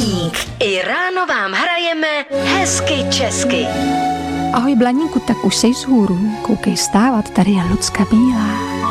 Blaník. I ráno vám hrajeme hezky česky. Ahoj Blaníku, tak už seš vzhůru. Koukej vstávat, tady je Lucka Bílá.